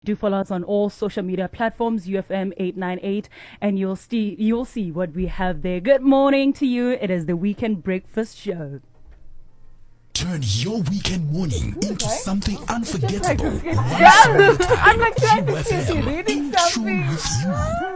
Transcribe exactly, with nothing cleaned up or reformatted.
Do follow us on all social media platforms, U F M eight ninety-eight, and you'll see you'll see what we have there. Good morning to you. It is the Weekend Breakfast Show. Turn your weekend morning into something unforgettable. I'm like trying to see if you're reading True something. with you.